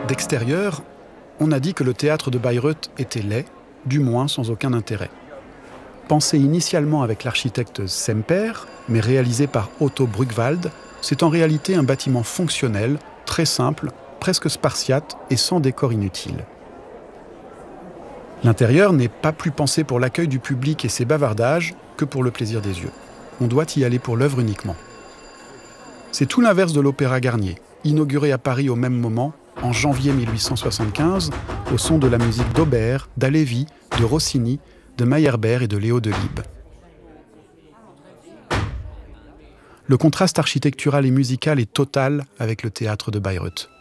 D'extérieur, on a dit que le théâtre de Bayreuth était laid, du moins sans aucun intérêt. Pensé initialement avec l'architecte Semper, mais réalisé par Otto Brugwald, c'est en réalité un bâtiment fonctionnel, très simple, presque spartiate et sans décor inutile. L'intérieur n'est pas plus pensé pour l'accueil du public et ses bavardages que pour le plaisir des yeux. On doit y aller pour l'œuvre uniquement. C'est tout l'inverse de l'Opéra Garnier, inauguré à Paris au même moment, en janvier 1875, au son de la musique d'Auber, d'Halévy, de Rossini, de Meyerbeer et de Léo Delibes. Le contraste architectural et musical est total avec le théâtre de Bayreuth.